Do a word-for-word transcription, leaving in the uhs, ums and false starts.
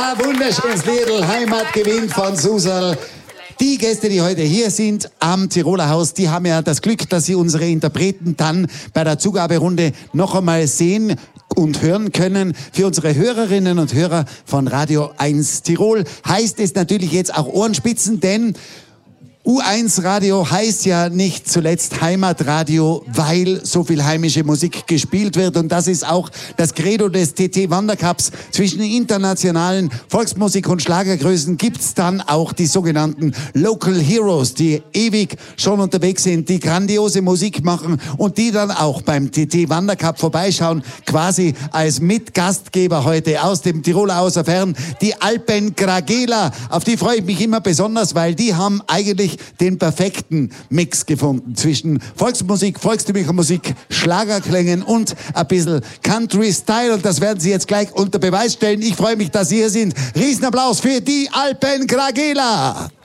Ja, wunderschönes Liedl, Heimatgewinn von Susal. Die Gäste, die heute hier sind am Tiroler Haus, die haben ja das Glück, dass sie unsere Interpreten dann bei der Zugaberunde noch einmal sehen und hören können. Für unsere Hörerinnen und Hörer von Radio eins Tirol heißt es natürlich jetzt auch Ohrenspitzen, denn U eins Radio heißt ja nicht zuletzt Heimatradio, weil so viel heimische Musik gespielt wird. Und das ist auch das Credo des T T Wandercups. Zwischen internationalen Volksmusik- und Schlagergrößen gibt's dann auch die sogenannten Local Heroes, die ewig schon unterwegs sind, die grandiose Musik machen und die dann auch beim T T Wandercup vorbeischauen, quasi als Mitgastgeber heute aus dem Tiroler außer Fern, die Alpen Gragela. Auf die freue ich mich immer besonders, weil die haben eigentlich den perfekten Mix gefunden zwischen Volksmusik, volkstümlicher Musik, Schlagerklängen und ein bisschen Country-Style. Und das werden Sie jetzt gleich unter Beweis stellen. Ich freue mich, dass Sie hier sind. Riesenapplaus für die Alpen Gragela!